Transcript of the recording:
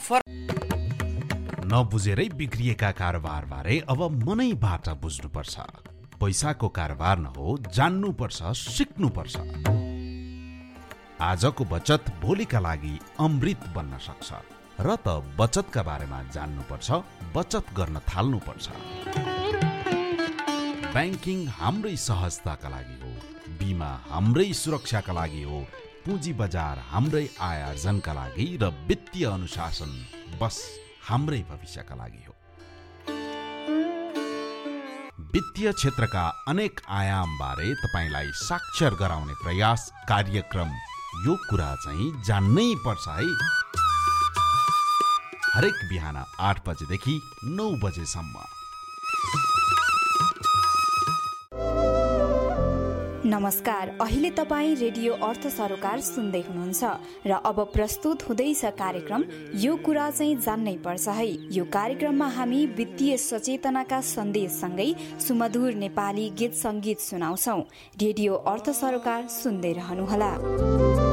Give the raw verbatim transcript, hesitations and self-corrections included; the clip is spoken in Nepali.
नबुझेरै बिग्रिएका कारोबारबारे अब मनैबाट बुझ्नुपर्छ। पैसाको कारोबार न हो, जान्नुपर्छ, सिक्नुपर्छ। आजको बचत भोलिका लागि अमृत बन्न सक्छ र त बचतका बारेमा जान्नुपर्छ, बचत गर्न थाल्नुपर्छ। ब्याङ्किङ हाम्रै सहजताका लागि हो, बिमा हाम्रै सुरक्षाका लागि हो, पुँजी बजार हाम्रै आय आर्जनका लागि र वित्तीय अनुशासन बस हाम्रै भविष्यका लागि हो। वित्तीय क्षेत्रका अनेक आयामबारे तपाईलाई साक्षर गराउने प्रयास कार्यक्रम यो कुरा चाहिँ जान्नै पर्छ है। हरेक बिहान आठ बजेदेखि नौ बजेसम्म। नमस्कार, अहिले तपाईँ रेडियो अर्थ सरोकार सुन्दै हुनुहुन्छ र अब प्रस्तुत हुँदैछ कार्यक्रम यो कुरा चाहिँ जान्नै पर्छ है। यो कार्यक्रममा हामी वित्तीय सचेतनाका सन्देशसँगै सुमधुर नेपाली गीत सङ्गीत सुनाउँछौ। रेडियो अर्थ सरोकार सुन्दै रहनुहोला।